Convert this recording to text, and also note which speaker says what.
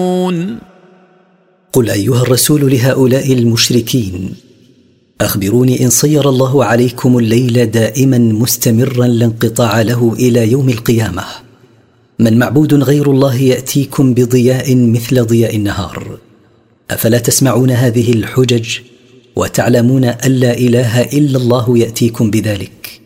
Speaker 1: قل أيها الرسول لهؤلاء المشركين: أخبروني إن صير الله عليكم الليل دائما مستمرا لا انقطاع له إلى يوم القيامة، من معبود غير الله يأتيكم بضياء مثل ضياء النهار؟ أفلا تسمعون هذه الحجج وتعلمون أن لا إله إلا الله يأتيكم بذلك؟